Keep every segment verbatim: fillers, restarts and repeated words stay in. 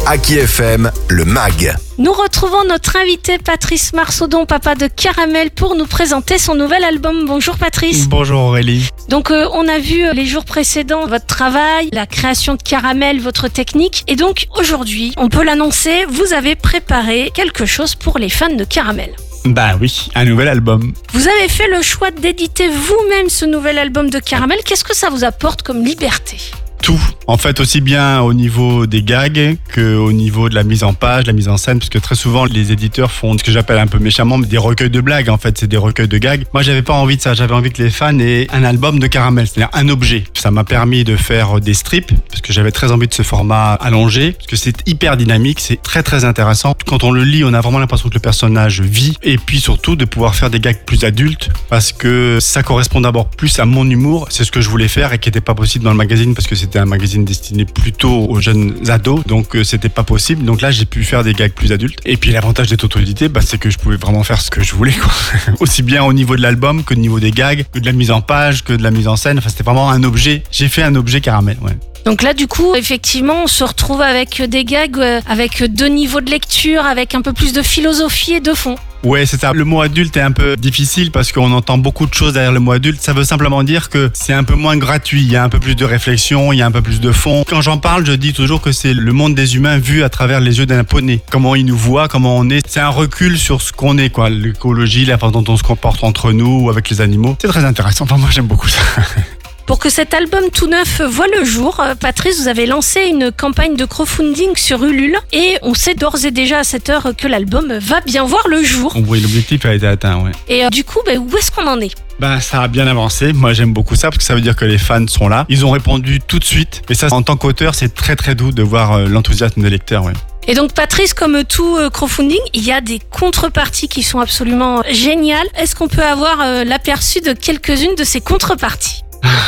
Aki F M, le mag. Nous retrouvons notre invité Patrice Marsaudon, papa de Caramel, pour nous présenter son nouvel album. Bonjour Patrice. Bonjour Aurélie. Donc euh, on a vu euh, les jours précédents votre travail, la création de Caramel, votre technique. Et donc aujourd'hui, on peut l'annoncer, vous avez préparé quelque chose pour les fans de Caramel. Bah oui, un nouvel album. Vous avez fait le choix d'éditer vous-même ce nouvel album de Caramel. Qu'est-ce que ça vous apporte comme liberté ? Tout. En fait, aussi bien au niveau des gags qu'au niveau de la mise en page, la mise en scène, parce que très souvent, les éditeurs font ce que j'appelle un peu méchamment des recueils de blagues. En fait, c'est des recueils de gags. Moi, j'avais pas envie de ça. J'avais envie que les fans aient un album de Caramel, c'est-à-dire un objet. Ça m'a permis de faire des strips, parce que j'avais très envie de ce format allongé, parce que c'est hyper dynamique, c'est très très intéressant. Quand on le lit, on a vraiment l'impression que le personnage vit, et puis surtout de pouvoir faire des gags plus adultes, parce que ça correspond d'abord plus à mon humour. C'est ce que je voulais faire et qui n'était pas possible dans le magazine, parce que c'était un magazine destiné plutôt aux jeunes ados, donc euh, c'était pas possible. Donc là, j'ai pu faire des gags plus adultes. Et puis l'avantage d'être auto-édité, bah, c'est que je pouvais vraiment faire ce que je voulais, quoi. Aussi bien au niveau de l'album que au niveau des gags, que de la mise en page, que de la mise en scène. Enfin, c'était vraiment un objet. J'ai fait un objet Caramel, ouais. Donc là, du coup, effectivement, on se retrouve avec des gags, euh, avec deux niveaux de lecture, avec un peu plus de philosophie et de fond. Ouais, c'est ça. Le mot adulte est un peu difficile parce qu'on entend beaucoup de choses derrière le mot adulte. Ça veut simplement dire que c'est un peu moins gratuit. Il y a un peu plus de réflexion, il y a un peu plus de fond. Quand j'en parle, je dis toujours que c'est le monde des humains vu à travers les yeux d'un poney. Comment ils nous voient, comment on est. C'est un recul sur ce qu'on est, quoi. L'écologie, la façon dont on se comporte entre nous ou avec les animaux. C'est très intéressant. Enfin, moi, j'aime beaucoup ça. Pour que cet album tout neuf voit le jour, Patrice, vous avez lancé une campagne de crowdfunding sur Ulule et on sait d'ores et déjà à cette heure que l'album va bien voir le jour. Oui, l'objectif a été atteint, ouais. Et euh, du coup, bah, où est-ce qu'on en est ? Ben, ça a bien avancé. Moi, j'aime beaucoup ça parce que ça veut dire que les fans sont là. Ils ont répondu tout de suite. Et ça, en tant qu'auteur, c'est très très doux de voir euh, l'enthousiasme des lecteurs, ouais. Et donc Patrice, comme tout euh, crowdfunding, il y a des contreparties qui sont absolument géniales. Est-ce qu'on peut avoir euh, l'aperçu de quelques-unes de ces contreparties ?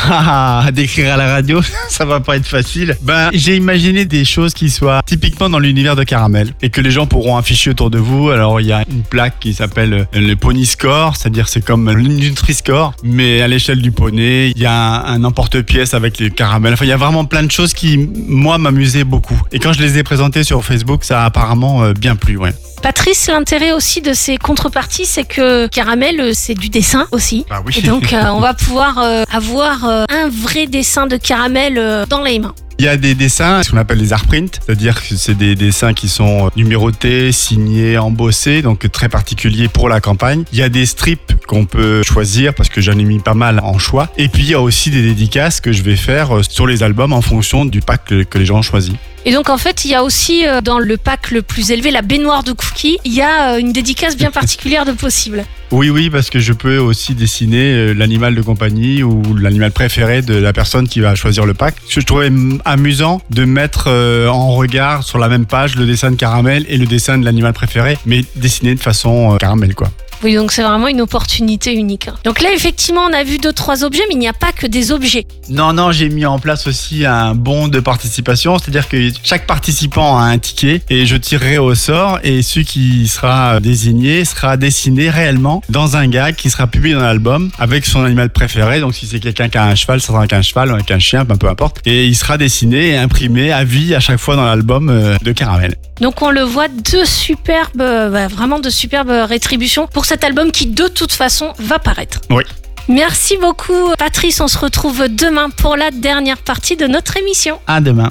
À décrire à la radio, ça va pas être facile. Ben, j'ai imaginé des choses qui soient typiquement dans l'univers de Caramel et que les gens pourront afficher autour de vous. Alors, il y a une plaque qui s'appelle le Pony Score, c'est-à-dire c'est comme le Nutri-Score, mais à l'échelle du poney. Il y a un, un emporte-pièce avec les caramels. Enfin, il y a vraiment plein de choses qui, moi, m'amusaient beaucoup. Et quand je les ai présentées sur Facebook, ça a apparemment euh, bien plu, ouais. Patrice, l'intérêt aussi de ces contreparties, c'est que Caramel, c'est du dessin aussi. Bah oui. Et donc, euh, on va pouvoir euh, avoir euh, un vrai dessin de Caramel euh, dans les mains. Il y a des dessins, ce qu'on appelle les art prints, c'est-à-dire que c'est des dessins qui sont numérotés, signés, embossés, donc très particuliers pour la campagne. Il y a des strips qu'on peut choisir parce que j'en ai mis pas mal en choix. Et puis il y a aussi des dédicaces que je vais faire sur les albums en fonction du pack que, que les gens ont choisi. Et donc en fait, il y a aussi dans le pack le plus élevé, la baignoire de cookies, il y a une dédicace bien particulière de possible. Oui, oui, parce que je peux aussi dessiner l'animal de compagnie ou l'animal préféré de la personne qui va choisir le pack. Je trouvais amusant de mettre en regard sur la même page le dessin de Caramel et le dessin de l'animal préféré, mais dessiné de façon Caramel, quoi. Oui, donc c'est vraiment une opportunité unique. Donc là, effectivement, on a vu deux, trois objets, mais il n'y a pas que des objets. Non, non, j'ai mis en place aussi un bon de participation, c'est-à-dire que chaque participant a un ticket et je tirerai au sort et celui qui sera désigné sera dessiné réellement dans un gag qui sera publié dans l'album avec son animal préféré. Donc si c'est quelqu'un qui a un cheval, ça sera avec un cheval, avec un chien, peu importe. Et il sera dessiné et imprimé à vie à chaque fois dans l'album de Caramel. Donc on le voit, de superbes, bah, vraiment de superbes rétributions pour cet album qui de toute façon va paraître. Oui. Merci beaucoup Patrice, on se retrouve demain pour la dernière partie de notre émission. À demain.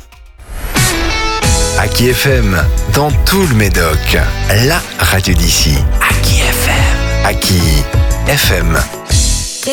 Aki F M, dans tout le Médoc, la radio d'ici. Aki F M. Aki F M.